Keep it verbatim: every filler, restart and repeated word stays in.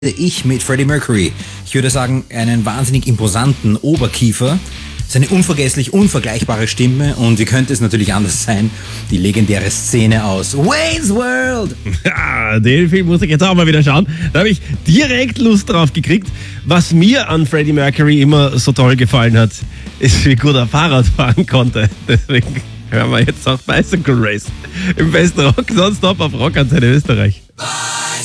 Ich mit Freddie Mercury. Ich würde sagen, einen wahnsinnig imposanten Oberkiefer, seine unvergesslich unvergleichbare Stimme und wie könnte es natürlich anders sein, die legendäre Szene aus Wayne's World. Ja, den Film muss ich jetzt auch mal wieder schauen. Da habe ich direkt Lust drauf gekriegt. Was mir an Freddie Mercury immer so toll gefallen hat, ist, wie gut er Fahrrad fahren konnte. Deswegen hören wir jetzt auch Bicycle Race im besten Rock Nonstop auf Rockantenne Österreich.